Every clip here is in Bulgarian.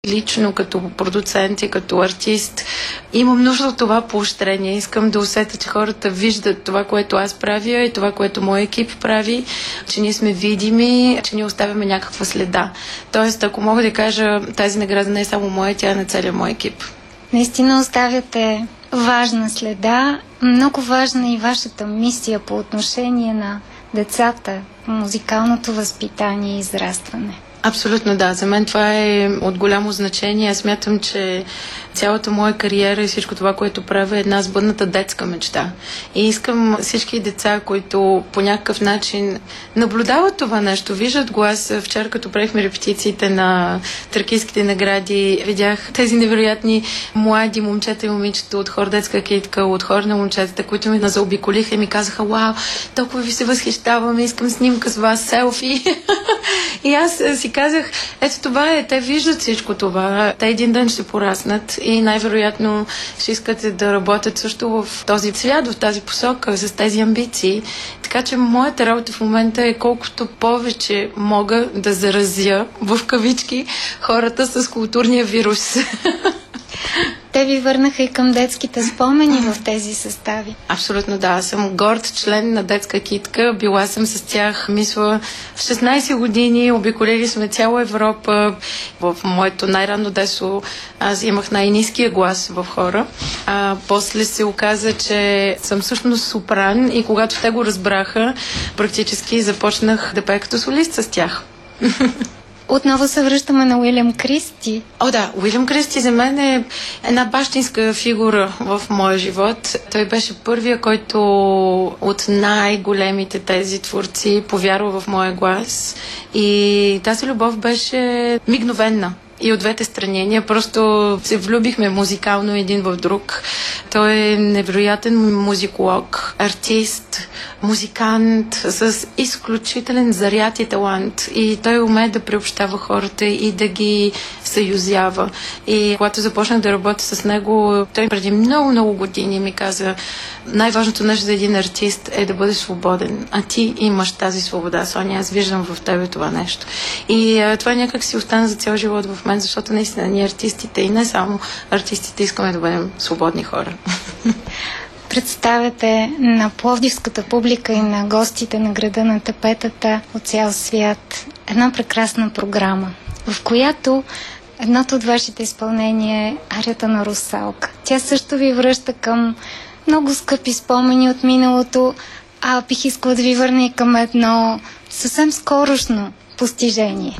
Лично като продуцент и като артист имам нужда от това поощрение. Искам да усетя, че хората виждат това, което аз правя и това, което мой екип прави, че ние сме видими, че ние оставяме някаква следа. Тоест, ако мога да кажа, тази награда не е само моя, тя е на целия мой екип. Наистина оставяте важна следа. Много важна и вашата мисия по отношение на децата, музикалното възпитание и израстване. Абсолютно да. За мен това е от голямо значение. Аз смятам, че цялата моя кариера и всичко това, което правя, е една сбъдната детска мечта. И искам всички деца, които по някакъв начин наблюдават това нещо, виждат го. Аз вчера, като правихме репетициите на Тракийските награди, видях тези невероятни млади момчета и момичета от хор детска китка, от хор на момчетата, които ми заобиколиха и ми казаха: "Вау, толкова ви се възхищавам, искам снимка с вас, селфи." И аз си казах, ето това е, те виждат всичко това. Те един ден ще пораснат и най-вероятно ще искат да работят също в този свят, в тази посока, с тези амбиции. Така че моята работа в момента е колкото повече мога да заразя, в кавички, хората с културния вирус. Те ви върнаха и към детските спомени в тези състави. Абсолютно да. Аз съм горд член на детска китка. Била съм с тях, мисля, в 16 години. Обиколили сме цяла Европа. В моето най-ранно детство аз имах най-ниския глас в хора. После се оказа, че съм всъщност сопран и когато те го разбраха, практически започнах да пея като солист с тях. Отново се връщаме на Уилям Кристи. О, да, Уилям Кристи за мен е една бащинска фигура в моя живот. Той беше първия, който от най-големите тези творци повярва в моя глас. И тази любов беше мигновенна. И от двете страни. Ние просто се влюбихме музикално един в друг. Той е невероятен музиколог, артист, музикант с изключителен заряд и талант. И той умее да приобщава хората и да ги съюзява. И когато започнах да работя с него, той преди много години ми каза: най-важното нещо за един артист е да бъде свободен. А ти имаш тази свобода, Соня. Аз виждам в тебе това нещо. И това някак си остана за цял живот в мен, защото наистина ние артистите и не само артистите искаме да бъдем свободни хора. Представяте на пловдивската публика и на гостите на града на тапетата от цял свят една прекрасна програма, в която едното от вашите изпълнения е арията на Русалка. Тя също ви връща към много скъпи спомени от миналото, а бих искала да ви върна и към едно съвсем скорошно постижение.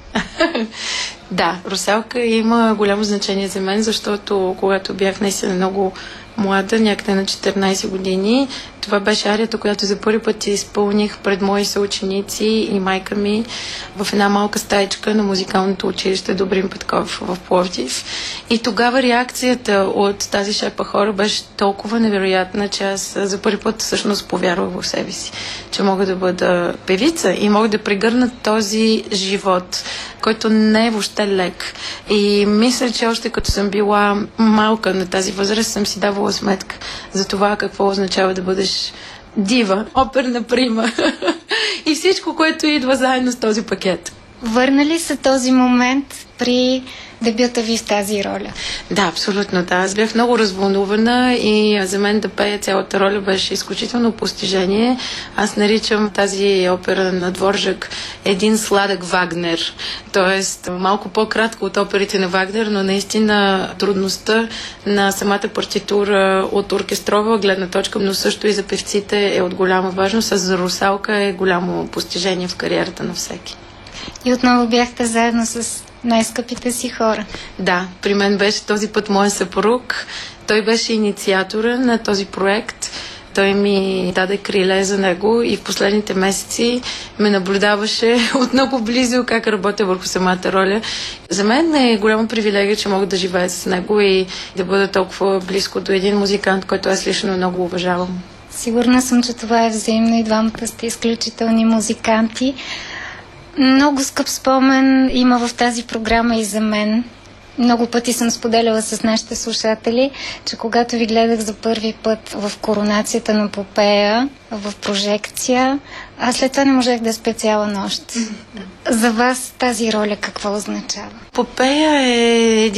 Да, Русалка има голямо значение за мен, защото когато бях наистина много млада, някъде на 14 години, това беше арията, която за първи път изпълних пред мои съученици и майка ми в една малка стаичка на музикалното училище Добрин Петков в Пловдив. И тогава реакцията от тази шепа хора беше толкова невероятна, че аз за първи път всъщност повярвах в себе си, че мога да бъда певица и мога да прегърна този живот, който не е въобще лек. И мисля, че още като съм била малка на тази възраст, съм си давала сметка за това какво означава да бъдеш дива, оперна прима и всичко, което идва заедно с този пакет. Върна ли се този момент при дебюта ви в тази роля? Да, абсолютно. Да. Аз бях много развълнувана и за мен да пея цялата роля беше изключително постижение. Аз наричам тази опера на Дворжак един сладък Вагнер. Тоест малко по-кратко от оперите на Вагнер, но наистина трудността на самата партитура от оркестрова гледна точка, но също и за певците е от голяма важност, а за Русалка е голямо постижение в кариерата на всеки. И отново бяхте заедно с най-скъпите си хора. Да, при мен беше този път моя съпруг. Той беше инициатора на този проект. Той ми даде криле за него и в последните месеци ме наблюдаваше от много близо как работя върху самата роля. За мен е голяма привилегия, че мога да живея с него и да бъда толкова близко до един музикант, който аз лично много уважавам. Сигурна съм, че това е взаимно и двамата сте изключителни музиканти. Много скъп спомен има в тази програма и за мен. Много пъти съм споделяла с нашите слушатели, че когато ви гледах за първи път в коронацията на Попея, в прожекция, а след това не можех да спя цяла нощ. За вас тази роля какво означава? Попея е